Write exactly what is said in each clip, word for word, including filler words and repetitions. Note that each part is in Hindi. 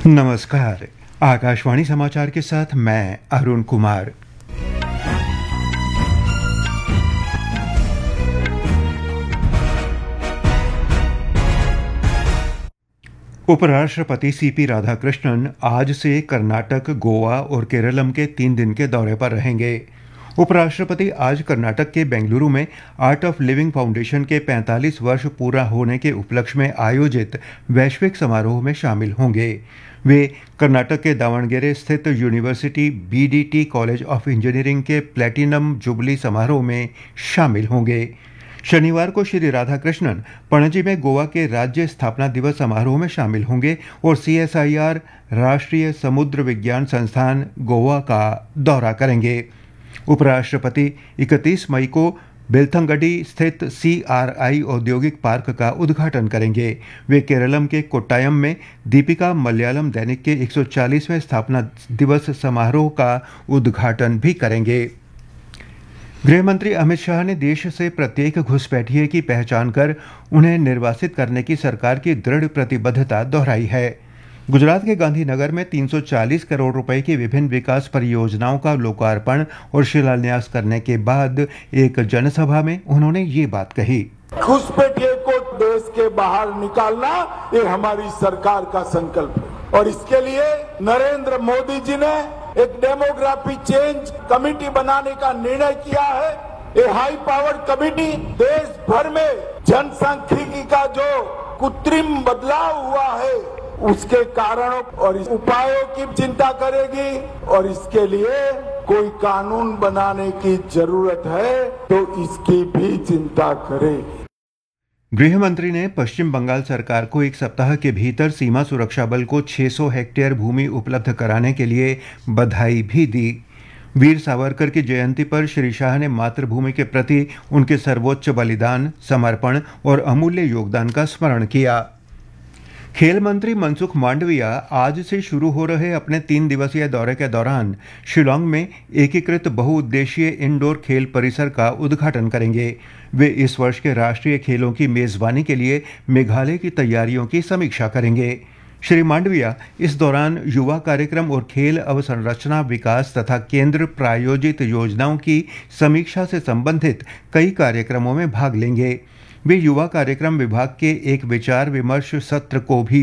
नमस्कार। आकाशवाणी समाचार के साथ मैं अरुण कुमार। उपराष्ट्रपति सीपी राधाकृष्णन आज से कर्नाटक, गोवा और केरलम के तीन दिन के दौरे पर रहेंगे। उपराष्ट्रपति आज कर्नाटक के बेंगलुरु में आर्ट ऑफ लिविंग फाउंडेशन के पैंतालीस वर्ष पूरा होने के उपलक्ष्य में आयोजित वैश्विक समारोह में शामिल होंगे। वे कर्नाटक के दावणगेरे स्थित यूनिवर्सिटी बीडीटी कॉलेज ऑफ इंजीनियरिंग के प्लैटिनम जुबली समारोह में शामिल होंगे। शनिवार को श्री राधाकृष्णन पणजी में गोवा के राज्य स्थापना दिवस समारोह में शामिल होंगे और सीएसआईआर राष्ट्रीय समुद्र विज्ञान संस्थान गोवा का दौरा करेंगे। उपराष्ट्रपति इकतीस मई को बेलथंगडी स्थित सीआरआई औद्योगिक पार्क का उद्घाटन करेंगे। वे केरलम के कोट्टायम में दीपिका मलयालम दैनिक के एक सौ चालीसवें स्थापना दिवस समारोह का उद्घाटन भी करेंगे। गृहमंत्री अमित शाह ने देश से प्रत्येक घुसपैठिए की पहचान कर उन्हें निर्वासित करने की सरकार की दृढ़ प्रतिबद्धता दोहराई है। गुजरात के गांधीनगर में तीन सौ चालीस करोड़ रुपए की विभिन्न विकास परियोजनाओं का लोकार्पण और शिलान्यास करने के बाद एक जनसभा में उन्होंने ये बात कही। घुसपैठिए को देश के बाहर निकालना ये हमारी सरकार का संकल्प है और इसके लिए नरेंद्र मोदी जी ने एक डेमोग्राफी चेंज कमेटी बनाने का निर्णय किया है। ये हाई पावर्ड कमेटी देश भर में जनसांख्यिकी का जो कृत्रिम बदलाव हुआ है उसके कारणों और उपायों की चिंता करेगी और इसके लिए कोई कानून बनाने की जरूरत है तो इसकी भी चिंता करेगी। गृह मंत्री ने पश्चिम बंगाल सरकार को एक सप्ताह के भीतर सीमा सुरक्षा बल को छह सौ हेक्टेयर भूमि उपलब्ध कराने के लिए बधाई भी दी। वीर सावरकर की जयंती पर श्री शाह ने मातृभूमि के प्रति उनके सर्वोच्च बलिदान, समर्पण और अमूल्य योगदान का स्मरण किया। खेल मंत्री मनसुख मांडविया आज से शुरू हो रहे अपने तीन दिवसीय दौरे के दौरान शिलांग में एकीकृत बहुउद्देशीय इंडोर खेल परिसर का उद्घाटन करेंगे। वे इस वर्ष के राष्ट्रीय खेलों की मेजबानी के लिए मेघालय की तैयारियों की समीक्षा करेंगे। श्री मांडविया इस दौरान युवा कार्यक्रम और खेल अवसंरचना विकास तथा केंद्र प्रायोजित योजनाओं की समीक्षा से संबंधित कई कार्यक्रमों में भाग लेंगे। वे युवा कार्यक्रम विभाग के एक विचार विमर्श सत्र को भी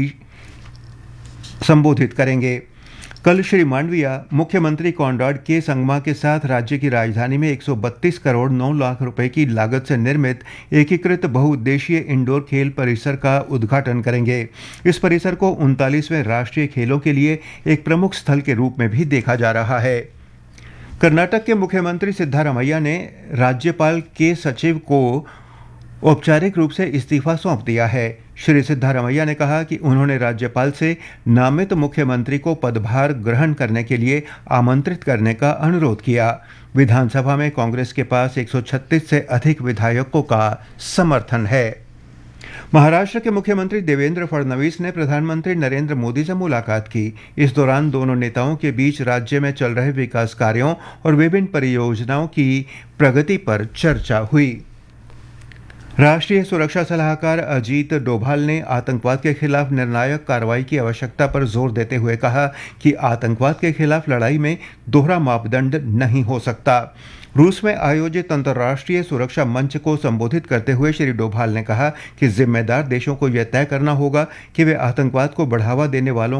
संबोधित करेंगे। कल श्री मांडविया मुख्यमंत्री कॉनराड के संगमा के साथ राज्य की राजधानी में एक सौ बत्तीस करोड़ नौ लाख रुपए की लागत से निर्मित एकीकृत बहुउद्देशीय इंडोर खेल परिसर का उद्घाटन करेंगे। इस परिसर को उनतालीसवें राष्ट्रीय खेलों के लिए एक प्रमुख स्थल के रूप में भी देखा जा रहा है। कर्नाटक के मुख्यमंत्री सिद्धारमैया ने राज्यपाल के सचिव को औपचारिक रूप से इस्तीफा सौंप दिया है। श्री सिद्धारमैया ने कहा कि उन्होंने राज्यपाल से नामित मुख्यमंत्री को पदभार ग्रहण करने के लिए आमंत्रित करने का अनुरोध किया। विधानसभा में कांग्रेस के पास एक सौ छत्तीस से अधिक विधायकों का समर्थन है। महाराष्ट्र के मुख्यमंत्री देवेंद्र फडणवीस ने प्रधानमंत्री नरेंद्र मोदी से मुलाकात की। इस दौरान दोनों नेताओं के बीच राज्य में चल रहे विकास कार्यों और विभिन्न परियोजनाओं की प्रगति पर चर्चा हुई। राष्ट्रीय सुरक्षा सलाहकार अजीत डोभाल ने आतंकवाद के खिलाफ निर्णायक कार्रवाई की आवश्यकता पर जोर देते हुए कहा कि आतंकवाद के खिलाफ लड़ाई में दोहरा मापदंड नहीं हो सकता। रूस में आयोजित अंतर्राष्ट्रीय सुरक्षा मंच को संबोधित करते हुए श्री डोभाल ने कहा कि जिम्मेदार देशों को यह तय करना होगा कि वे आतंकवाद को बढ़ावा देने वालों